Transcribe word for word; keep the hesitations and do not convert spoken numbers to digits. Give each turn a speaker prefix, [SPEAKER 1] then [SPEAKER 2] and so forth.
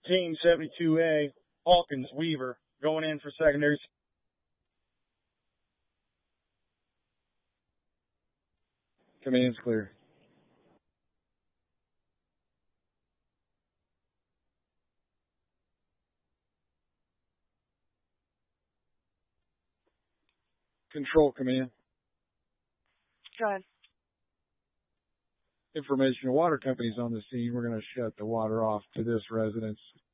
[SPEAKER 1] Team seventy-two A, Hawkins Weaver, going in for secondary.
[SPEAKER 2] Command's clear. Control command.
[SPEAKER 3] Go ahead.
[SPEAKER 2] Information, water company's on the scene. We're going to shut the water off to this residence.